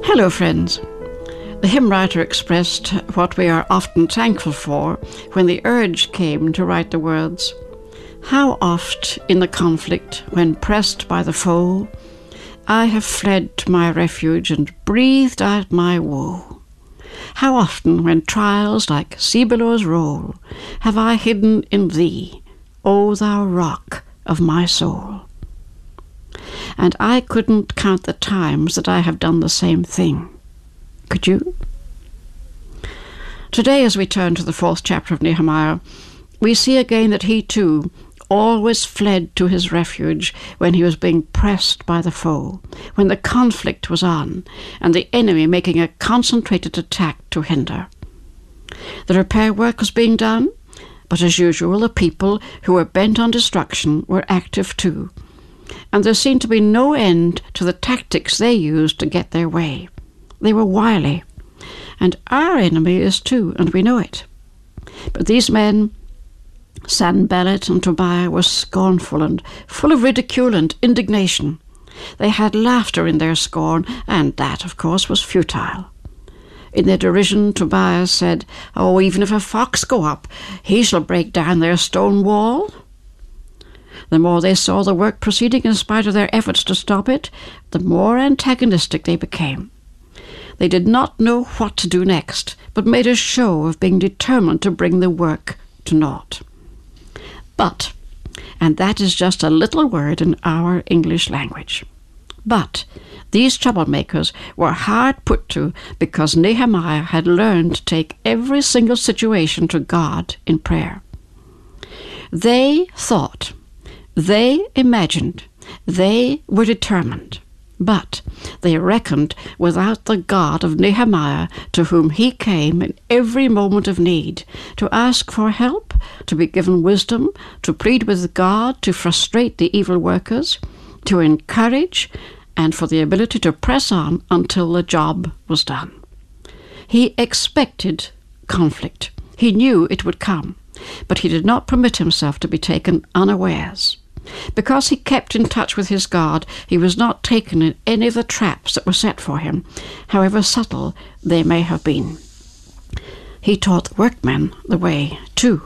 Hello, friends. The hymn writer expressed what we are often thankful for when the urge came to write the words, "How oft in the conflict, when pressed by the foe, I have fled to my refuge and breathed out my woe. How often, when trials like sea billows roll, have I hidden in thee, O thou rock of my soul." And I couldn't count the times that I have done the same thing. Could you? Today, as we turn to the 4th chapter of Nehemiah, we see again that he too always fled to his refuge when he was being pressed by the foe, when the conflict was on, and the enemy making a concentrated attack to hinder. The repair work was being done, but as usual the people who were bent on destruction were active too, and there seemed to be no end to the tactics they used to get their way. They were wily, and our enemy is too, and we know it. But these men, Sanballat and Tobiah, were scornful and full of ridicule and indignation. They had laughter in their scorn, and that, of course, was futile. In their derision, Tobiah said, "Oh, even if a fox go up, he shall break down their stone wall." The more they saw the work proceeding in spite of their efforts to stop it, the more antagonistic they became. They did not know what to do next, but made a show of being determined to bring the work to naught. But, and that is just a little word in our English language, but these troublemakers were hard put to because Nehemiah had learned to take every single situation to God in prayer. They thought, they imagined, they were determined, but they reckoned without the God of Nehemiah, to whom he came in every moment of need, to ask for help, to be given wisdom, to plead with God to frustrate the evil workers, to encourage, and for the ability to press on until the job was done. He expected conflict. He knew it would come, but he did not permit himself to be taken unawares. Because he kept in touch with his God, he was not taken in any of the traps that were set for him, however subtle they may have been. He taught the workmen the way, too.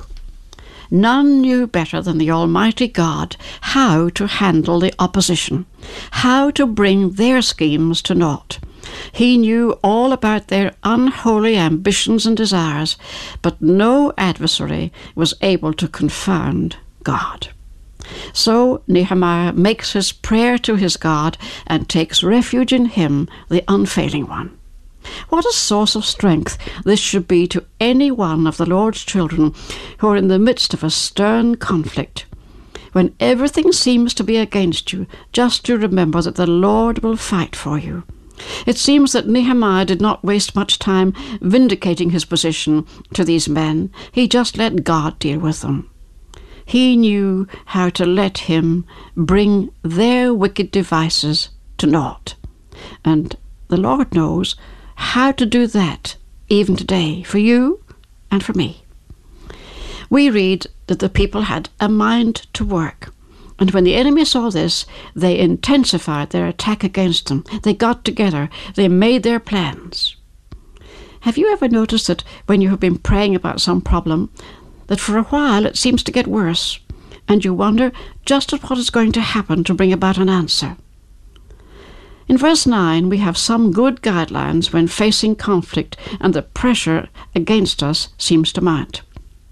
None knew better than the Almighty God how to handle the opposition, how to bring their schemes to naught. He knew all about their unholy ambitions and desires, but no adversary was able to confound God. So Nehemiah makes his prayer to his God and takes refuge in him, the unfailing one. What a source of strength this should be to any one of the Lord's children who are in the midst of a stern conflict. When everything seems to be against you, just to remember that the Lord will fight for you. It seems that Nehemiah did not waste much time vindicating his position to these men. He just let God deal with them. He knew how to let him bring their wicked devices to naught. And the Lord knows how to do that even today, for you and for me. We read that the people had a mind to work, and when the enemy saw this, they intensified their attack against them. They got together, they made their plans. Have you ever noticed that when you have been praying about some problem, that for a while it seems to get worse, and you wonder just at what is going to happen to bring about an answer? In verse 9, we have some good guidelines when facing conflict and the pressure against us seems to mount.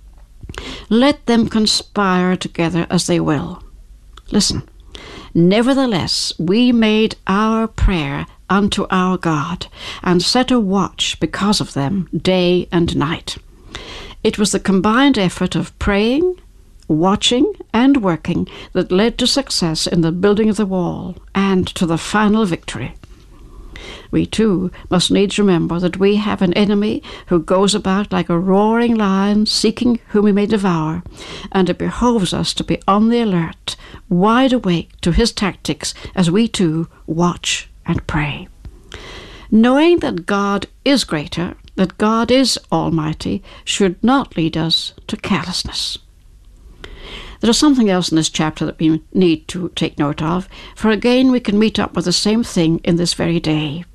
Let them conspire together as they will. Listen, nevertheless, we made our prayer unto our God, and set a watch because of them day and night. It was the combined effort of praying, watching, and working that led to success in the building of the wall and to the final victory. We too must needs remember that we have an enemy who goes about like a roaring lion seeking whom he may devour, and it behoves us to be on the alert, wide awake to his tactics as we too watch and pray. Knowing that God is greater, that God is almighty, should not lead us to carelessness. There is something else in this chapter that we need to take note of, for again we can meet up with the same thing in this very day.